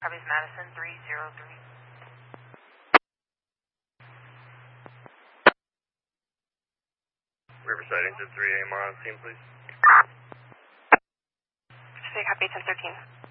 Copies Madison 303. Riverside engine 3 AMR on scene, please. Say copy 1013.